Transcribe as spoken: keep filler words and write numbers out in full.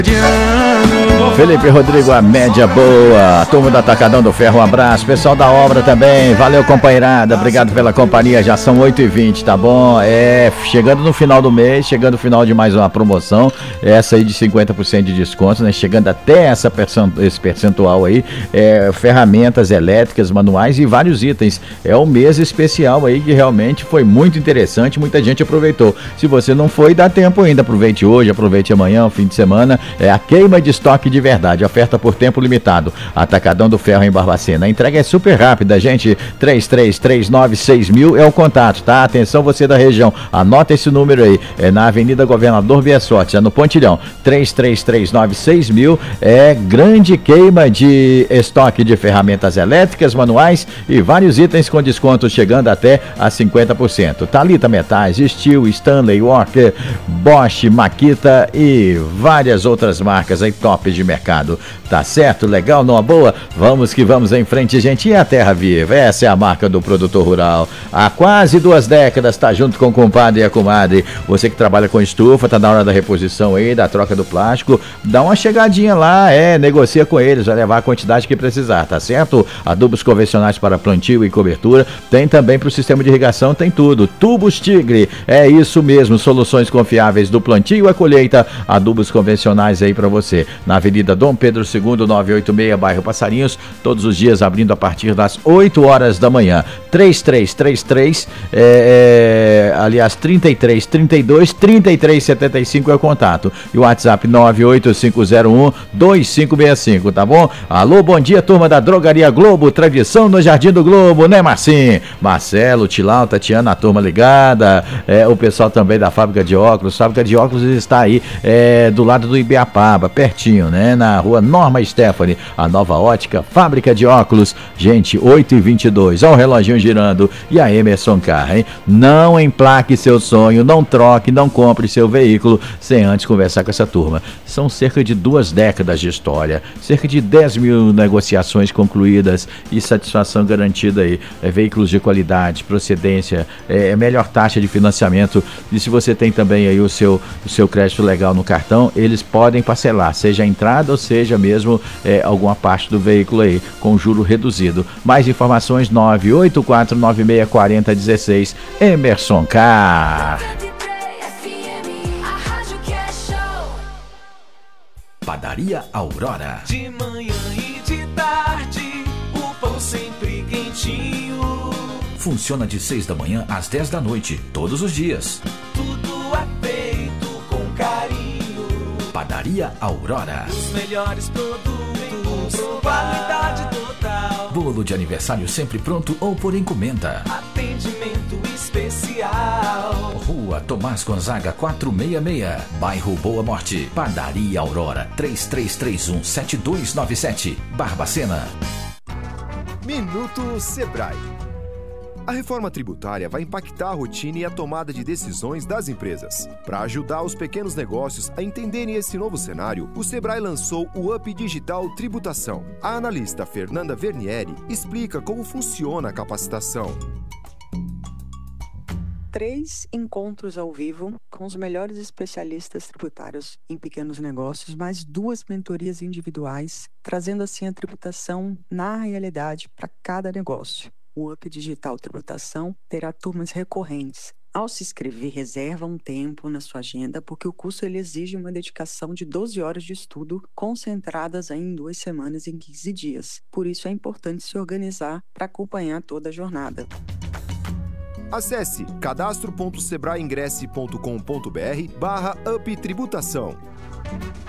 Felipe Rodrigo, a média boa. Turma do Atacadão do Ferro, um abraço. Pessoal da obra também, valeu, companheirada. Obrigado pela companhia. Já são oito e vinte, tá bom? É, chegando no final do mês, chegando no final de mais uma promoção, essa aí de cinquenta por cento de desconto, né? Chegando até essa percent... esse percentual aí, é, ferramentas elétricas, manuais e vários itens. É um mês especial aí que realmente foi muito interessante, muita gente aproveitou. Se você não foi, dá tempo ainda. Aproveite hoje, aproveite amanhã, o fim de semana. É a queima de estoque de verdade, oferta por tempo limitado. Atacadão do Ferro em Barbacena. A entrega é super rápida, gente. três três três nove seis mil é o contato, tá? Atenção, você da região, anota esse número aí. É na Avenida Governador Viaçotti, é no Pontilhão. três três três nove seis mil é grande queima de estoque de ferramentas elétricas, manuais e vários itens com desconto chegando até a cinquenta por cento. Thalita Metais, Steel, Stanley, Walker, Bosch, Makita e várias outras marcas aí top de mercado. Tá certo? Legal? Numa boa? Vamos que vamos em frente, gente. E a Terra Viva? Essa é a marca do produtor rural. Há quase duas décadas, tá junto com o compadre e a comadre. Você que trabalha com estufa, tá na hora da reposição aí, da troca do plástico, dá uma chegadinha lá, é, negocia com eles, vai levar a quantidade que precisar, tá certo? Adubos convencionais para plantio e cobertura, tem também para o sistema de irrigação, tem tudo. Tubos Tigre, é isso mesmo, soluções confiáveis do plantio à colheita, adubos convencionais aí para você. Na Avenida Dom Pedro segundo, novecentos e oitenta e seis, bairro Passarinhos, todos os dias abrindo a partir das oito horas da manhã. três três três três, é, é, aliás, trinta e três, trinta e dois, trinta e três, setenta e cinco é o contato. E o WhatsApp nove oito cinco zero um, dois cinco seis cinco, tá bom? Alô, bom dia, turma da Drogaria Globo, tradição no Jardim do Globo, né, Marcinho? Marcelo, Tilau, Tatiana, a turma ligada, é, o pessoal também da Fábrica de Óculos. Fábrica de Óculos está aí é, do lado do Ibiapaba, pertinho, né? Na rua Norma Stephanie, a nova ótica, Fábrica de Óculos. Gente, oito e vinte e dois, ó o reloginho girando. E a Emerson Car, hein? Não emplaque seu sonho, não troque, não compre seu veículo sem antes conversar com essa turma. São cerca de duas décadas de história, cerca de dez mil negociações concluídas e satisfação garantida aí. É, veículos de qualidade, procedência, é, melhor taxa de financiamento. E se você tem também aí o seu, o seu crédito legal no cartão, eles podem parcelar, seja a entrada ou seja mesmo é, alguma parte do veículo aí, com juro reduzido. Mais informações nove oito quatro nove seis quatro zero um seis, Emerson Car. Padaria Aurora. De manhã e de tarde, o pão sempre quentinho. Funciona de seis da manhã às dez da noite, todos os dias. Tudo é feito com carinho. Padaria Aurora. Os melhores produtos, qualidade total. Bolo de aniversário sempre pronto ou por encomenda. Atendimento especial. Rua Tomás Gonzaga quatrocentos e sessenta e seis, bairro Boa Morte. Padaria Aurora, três três três um, sete dois nove sete, Barbacena. Minuto Sebrae. A reforma tributária vai impactar a rotina e a tomada de decisões das empresas. Para ajudar os pequenos negócios a entenderem esse novo cenário, o Sebrae lançou o Up Digital Tributação. A analista Fernanda Vernieri explica como funciona a capacitação. Três encontros ao vivo com os melhores especialistas tributários em pequenos negócios, mais duas mentorias individuais, trazendo assim a tributação na realidade para cada negócio. O Up Digital Tributação terá turmas recorrentes. Ao se inscrever, reserva um tempo na sua agenda, porque o curso ele exige uma dedicação de doze horas de estudo, concentradas em duas semanas, em quinze dias. Por isso é importante se organizar para acompanhar toda a jornada. Acesse cadastro ponto sebraeingresse ponto com ponto br barra Up Tributação.